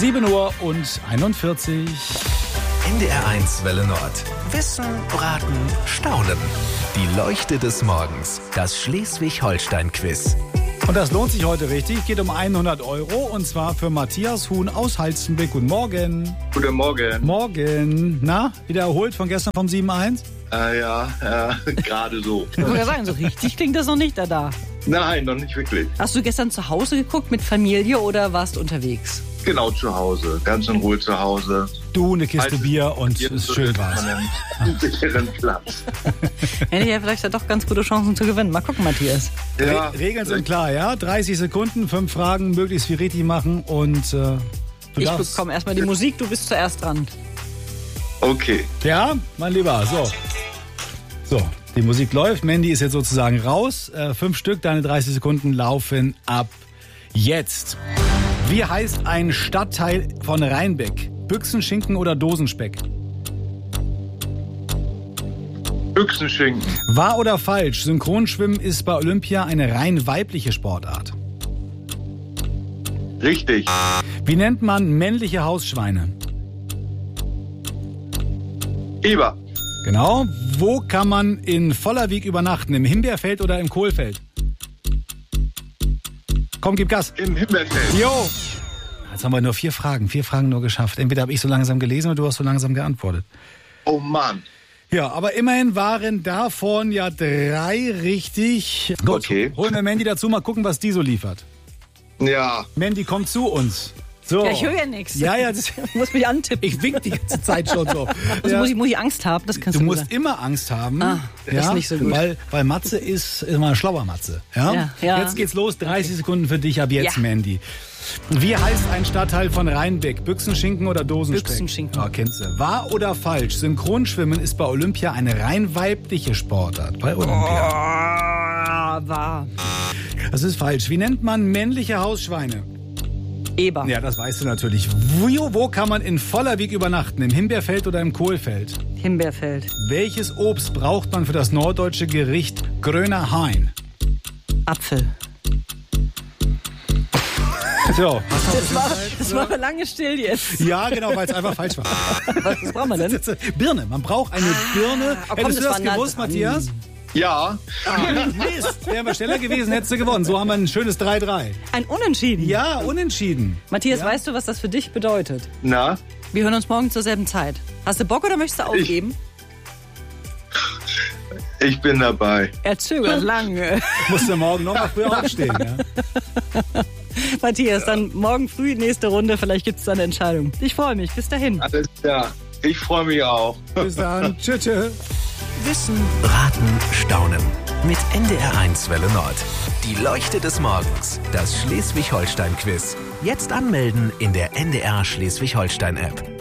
7:41 Uhr. NDR1 Welle Nord. Wissen, Raten, Staunen. Die Leuchte des Morgens. Das Schleswig-Holstein-Quiz. Und das lohnt sich heute richtig. Geht um 100 Euro und zwar für Matthias Huhn aus Halstenbeck. Guten Morgen. Guten Morgen. Morgen. Na, wieder erholt von gestern vom 7:1? Ja, gerade so. Ich wollte ja sagen, so richtig klingt das noch nicht da. Nein, noch nicht wirklich. Hast du gestern zu Hause geguckt mit Familie oder warst unterwegs? Genau, zu Hause. Ganz in Ruhe zu Hause. Du, eine Kiste Bier und es ist schön war's. Einen sicheren Platz. Hätte ich ja vielleicht doch ganz gute Chancen zu gewinnen. Mal gucken, Matthias. Ja, Regeln sind klar, ja? 30 Sekunden, 5 Fragen, möglichst viel richtig machen und Ich bekomme erstmal die Musik, du bist zuerst dran. okay. Ja, mein Lieber, so, die Musik läuft. Mandy ist jetzt sozusagen raus. 5 Stück, deine 30 Sekunden laufen ab jetzt. Wie heißt ein Stadtteil von Rheinbeck? Büchsenschinken oder Dosenspeck? Büchsenschinken. Wahr oder falsch? Synchronschwimmen ist bei Olympia eine rein weibliche Sportart. Richtig. Wie nennt man männliche Hausschweine? Eber. Genau. Wo kann man in Vollerwig übernachten? Im Himbeerfeld oder im Kohlfeld? Komm, gib Gas. Im Himmelfeld. Jo. Jetzt haben wir nur 4 Fragen. 4 Fragen nur geschafft. Entweder habe ich so langsam gelesen oder du hast so langsam geantwortet. Oh Mann. Ja, aber immerhin waren davon ja 3 richtig. Gut, Okay. holen wir Mandy dazu, mal gucken, was die so liefert. Ja. Mandy, komm zu uns. So. Ja, ich höre ja nichts. Ja, ja, Du musst mich antippen. ich wink die ganze Zeit schon so. Also Ja. muss ich Angst haben? Das kannst Du du musst sagen. immer Angst haben. Das ist nicht so gut. Weil Matze ist immer ein schlauer Matze. Ja? Ja. Jetzt geht's los, 30 Sekunden für dich ab jetzt, Ja. Mandy. Wie heißt ein Stadtteil von Rheinbeck? Büchsenschinken oder Dosenspeck? Büchsenschinken. Oh, kennst du. Wahr oder falsch? Synchronschwimmen ist bei Olympia eine rein weibliche Sportart. Bei Olympia. Wahr. Das ist falsch. Wie nennt man männliche Hausschweine? Eber. Ja, das weißt du natürlich. Wo kann man in Vollerwig übernachten? Im Himbeerfeld oder im Kohlfeld? Himbeerfeld. Welches Obst braucht man für das norddeutsche Gericht Gröner Hain? Apfel. So, Das war lange still jetzt. ja, genau, weil es einfach falsch war. Was brauchen wir denn? Birne, man braucht eine Birne. komm, Hättest das du das war nah gewusst, dran. Matthias? Ja. Mist, wären wir schneller gewesen, hättest du gewonnen. So haben wir ein schönes 3-3. Ein Unentschieden. Ja, unentschieden. Matthias, weißt du, was das für dich bedeutet? Na? Wir hören uns morgen zur selben Zeit. Hast du Bock oder möchtest du aufgeben? Ich bin dabei. Er zögert lange. Musst du morgen noch mal früher aufstehen. Ja? Matthias, dann morgen früh nächste Runde. Vielleicht gibt es da eine Entscheidung. Ich freue mich. Bis dahin. Alles klar. Ich freue mich auch. Bis dann. Tschüss. Wissen, Raten, Staunen. Mit NDR1 Welle Nord. Die Leuchte des Morgens. Das Schleswig-Holstein-Quiz. Jetzt anmelden in der NDR Schleswig-Holstein-App.